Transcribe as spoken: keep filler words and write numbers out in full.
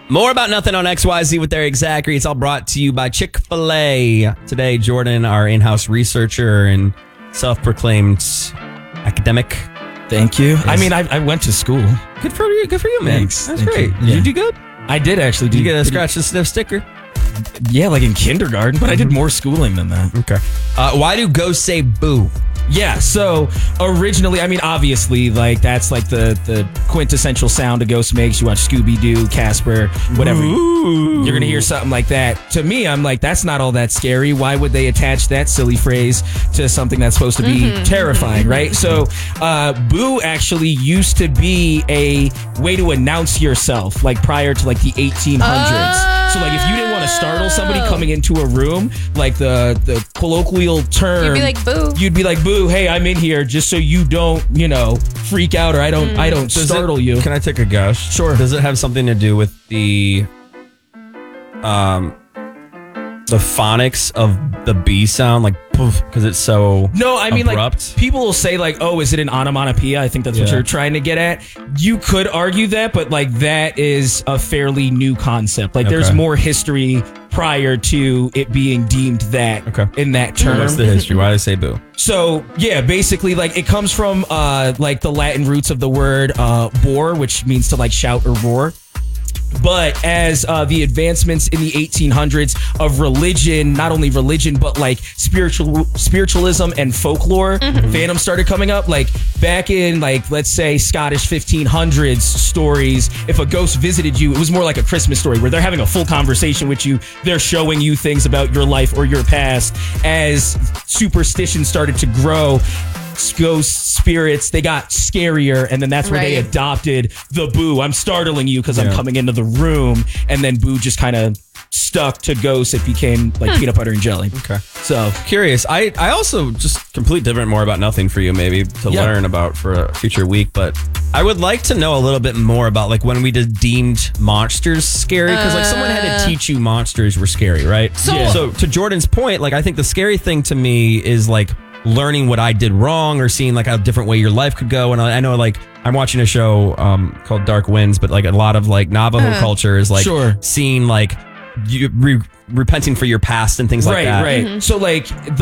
More About Nothing on X Y Z with Eric Zachary. It's all brought to you by Chick-fil-A. Today, Jordan, our in-house researcher and self-proclaimed academic. Thank you. Yes. I mean, I, I went to school. Good for you, good for you, man. Thanks. That's Thank great. You. Did Yeah. you do good? I did actually. Did do you get a scratch and sniff sticker? Yeah, like in kindergarten, but I did more schooling than that. Okay. Uh, why do ghosts say boo? Yeah, so originally, I mean, obviously, like that's like the, the quintessential sound a ghost makes. You watch Scooby-Doo, Casper, whatever. Ooh. You're going to hear something like that. To me, I'm like, that's not all that scary. Why would they attach that silly phrase to something that's supposed to be mm-hmm. terrifying, right? So uh, boo actually used to be a way to announce yourself, like prior to like the eighteen hundreds. Oh. So like if you didn't want to startle somebody coming into a room, like the, the colloquial term. You'd be like, boo. You'd be like, boo. Hey, I'm in here just so you don't, you know, freak out or I don't, mm. I don't Does startle it, you. Can I take a guess? Sure. Does it have something to do with the, um, the phonics of the B sound, like poof, because it's so no, I mean abrupt? Like people will say like, oh, is it an onomatopoeia? I think that's yeah. what you're trying to get at. You could argue that, but like that is a fairly new concept. Like okay. there's more history prior to it being deemed that okay. in that term. What's the history? Why do they say boo? So yeah, basically like it comes from uh like the Latin roots of the word uh bore, which means to like shout or roar. But as uh, the advancements in the eighteen hundreds of religion, not only religion, but like spiritual spiritualism and folklore, mm-hmm. fandom started coming up. Like back in like, let's say Scottish fifteen hundreds stories, if a ghost visited you, it was more like a Christmas story where they're having a full conversation with you. They're showing you things about your life or your past. As superstition started to grow, ghosts, spirits, they got scarier, and then that's where right. they adopted the boo. I'm startling you because yeah. I'm coming into the room, and then boo just kind of stuck to ghosts. It became like hmm. peanut butter and jelly. Okay. So curious. I, I also just complete different More About Nothing for you maybe to yeah. learn about for a future week, but I would like to know a little bit more about like when we just deemed monsters scary, because like someone had to teach you monsters were scary, right? So, yeah. so to Jordan's point, like I think the scary thing to me is like learning what I did wrong or seeing like a different way your life could go. And I, I know like I'm watching a show um, called Dark Winds, but like a lot of like Navajo uh, culture is like sure. seeing like you re- repenting for your past and things right, like that. Right, right. Mm-hmm. So like